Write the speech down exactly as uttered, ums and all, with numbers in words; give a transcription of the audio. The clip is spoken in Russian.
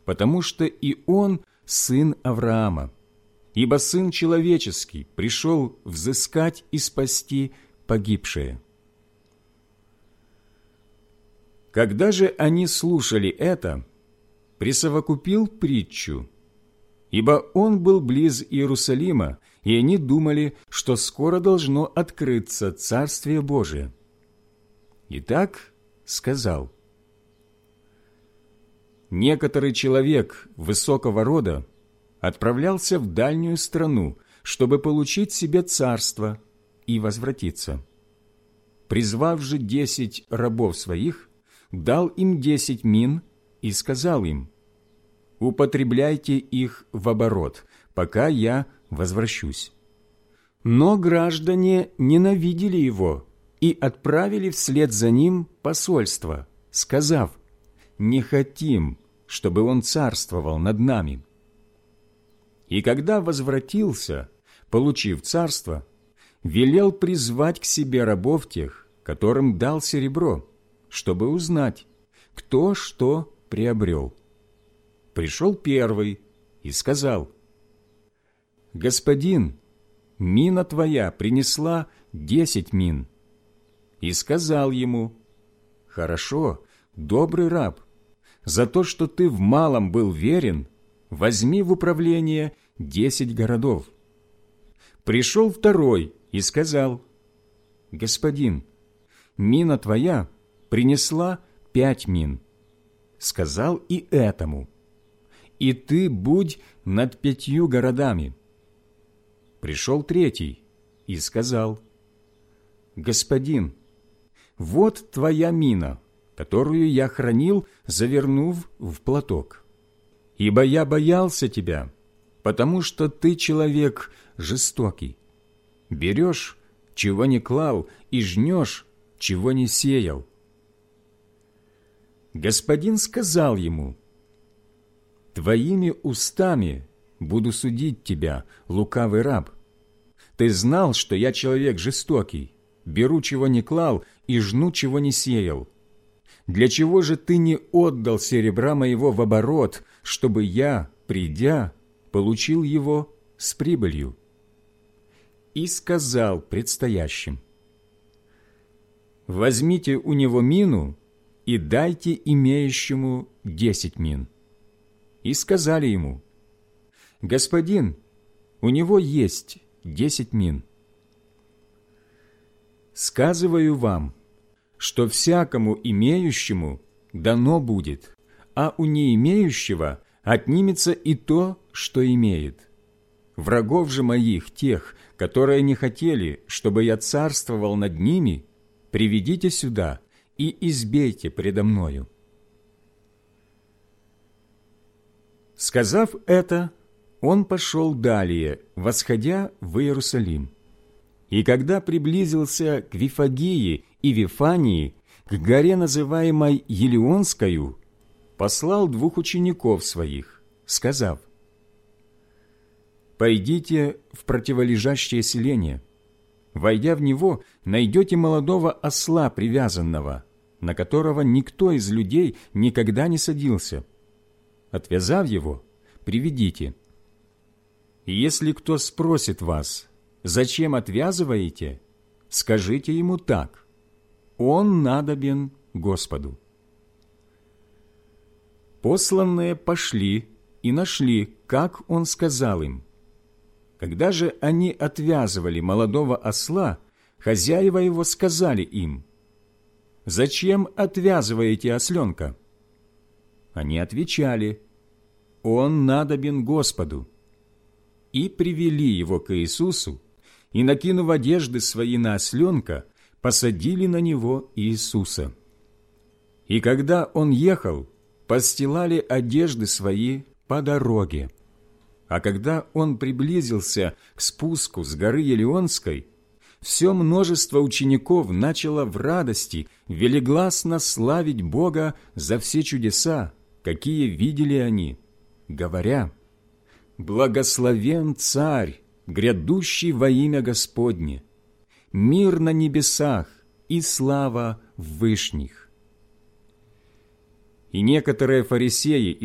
потому что и он сын Авраама, ибо Сын Человеческий пришел взыскать и спасти погибшие». Когда же они слушали это, присовокупил притчу, ибо он был близ Иерусалима, и они думали, что скоро должно открыться Царствие Божие. Итак, сказал: «Некоторый человек высокого рода отправлялся в дальнюю страну, чтобы получить себе царство и возвратиться. Призвав же десять рабов своих, дал им десять мин и сказал им: употребляйте их в оборот, пока я возвращусь. Но граждане ненавидели его и отправили вслед за ним посольство, сказав: не хотим, чтобы он царствовал над нами. И когда возвратился, получив царство, велел призвать к себе рабов тех, которым дал серебро, чтобы узнать, кто что приобрел. Пришел первый и сказал: господин, мина твоя принесла десять мин. И сказал ему: хорошо, добрый раб, за то, что ты в малом был верен, возьми в управление десять городов. Пришел второй и сказал: господин, мина твоя принесла пять мин. Сказал и этому: и ты будь над пятью городами. Пришел третий и сказал: господин, вот твоя мина, которую я хранил, завернув в платок. Ибо я боялся тебя, потому что ты человек жестокий. Берешь, чего не клал, и жнешь, чего не сеял. Господин сказал ему: твоими устами буду судить тебя, лукавый раб. Ты знал, что я человек жестокий, беру, чего не клал, и жну, чего не сеял. Для чего же ты не отдал серебра моего в оборот, чтобы я, придя, получил его с прибылью? И сказал предстоящим: возьмите у него мину и дайте имеющему десять мин. И сказали ему: господин, у него есть десять мин. Сказываю вам, что всякому имеющему дано будет, а у не имеющего отнимется и то, что имеет. Врагов же моих, тех, которые не хотели, чтобы я царствовал над ними, приведите сюда и избейте предо мною». Сказав это, он пошел далее, восходя в Иерусалим. И когда приблизился к Вифагии и Вифании, к горе, называемой Елеонскою, послал двух учеников своих, сказав: «Пойдите в противолежащее селение. Войдя в него, найдете молодого осла привязанного, на которого никто из людей никогда не садился. Отвязав его, приведите. И если кто спросит вас: зачем отвязываете, скажите ему так: он надобен Господу». Посланные пошли и нашли, как он сказал им. Когда же они отвязывали молодого осла, хозяева его сказали им: «Зачем отвязываете осленка?» Они отвечали: «Он надобен Господу». И привели его к Иисусу, и, накинув одежды свои на осленка, посадили на него Иисуса. И когда он ехал, постилали одежды свои по дороге. А когда он приблизился к спуску с горы Елеонской, все множество учеников начало в радости велигласно славить Бога за все чудеса, какие видели они, говоря: «Благословен Царь, грядущий во имя Господне, мир на небесах и слава в вышних». И некоторые фарисеи